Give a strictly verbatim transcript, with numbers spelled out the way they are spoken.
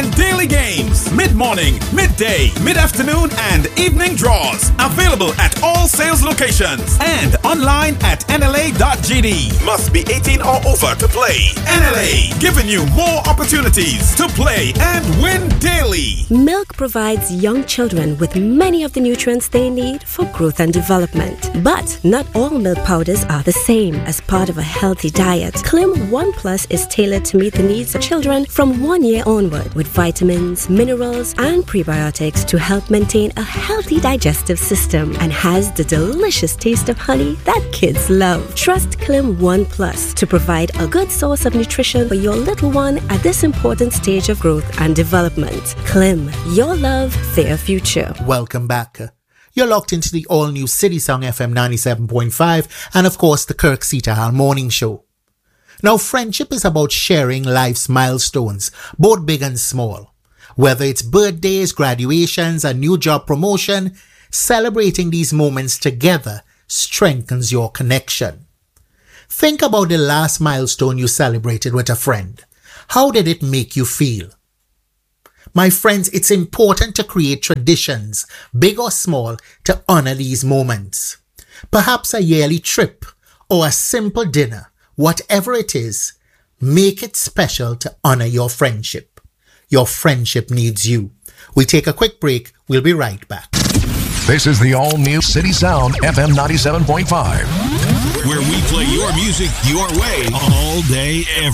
and daily games. Mid-morning, midday, mid-afternoon, and evening draws. Available at all sales locations and online at N L A dot G D. Must be eighteen or over to play. N L A, giving you more opportunities to play and win daily. Milk provides young children with many of the nutrients they need for growth and development. But not all milk powders are the same. As part of a healthy diet, Clim one Plus is tailored to meet the needs of children from one year onward with vitamins, minerals, and prebiotics to help maintain a healthy digestive system, and has the delicious taste of honey that kids love. Trust Clim one Plus to provide a good source of nutrition for your little one at this important stage of growth and development. Clim, your love, their future. Welcome back. You're locked into the all-new City Song F M ninety-seven point five and, of course, the Kirk Ceterhall Morning Show. Now, friendship is about sharing life's milestones, both big and small. Whether it's birthdays, graduations, a new job promotion, celebrating these moments together strengthens your connection. Think about the last milestone you celebrated with a friend. How did it make you feel? My friends, it's important to create traditions, big or small, to honor these moments. Perhaps a yearly trip or a simple dinner, whatever it is, make it special to honor your friendship. Your friendship needs you. We take a quick break. We'll be right back. This is the all-new City Sound F M ninety-seven point five, where we play your music your way all day, every